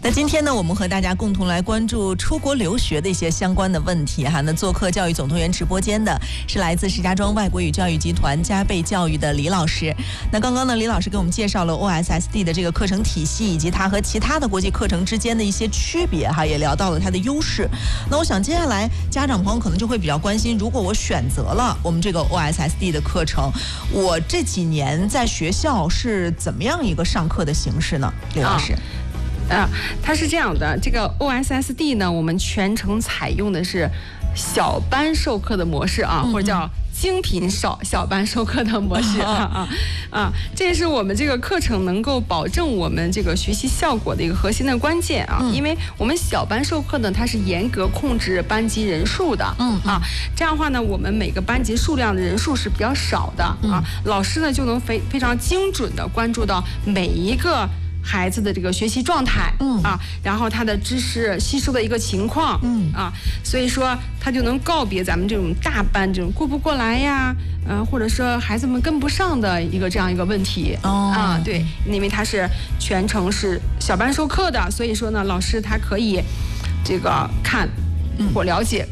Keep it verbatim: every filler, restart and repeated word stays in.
那今天呢，我们和大家共同来关注出国留学的一些相关的问题哈。那做客教育总动员直播间的是来自石家庄外国语教育集团加倍教育的李老师。那刚刚呢，李老师给我们介绍了 O S S D 的这个课程体系，以及它和其他的国际课程之间的一些区别哈，也聊到了它的优势。那我想接下来家长朋友可能就会比较关心，如果我选择了我们这个 O S S D 的课程，我这几年在学校是怎么样一个上课的形式呢？李老师。 啊，它是这样的，这个 O S S D 呢，我们全程采用的是小班授课的模式啊，或者叫精品小小班授课的模式啊啊啊，这也是我们这个课程能够保证我们这个学习效果的一个核心的关键啊，因为我们小班授课呢，它是严格控制班级人数的，嗯啊，这样的话呢，我们每个班级数量的人数是比较少的啊，老师呢就能非非常精准的关注到每一个孩子的这个学习状态，嗯啊，然后他的知识吸收的一个情况，嗯啊，所以说他就能告别咱们这种大班这种过不过来呀，呃，或者说孩子们跟不上的一个这样一个问题，哦啊，对，因为他是全程是小班授课的，所以说呢，老师他可以这个看或了解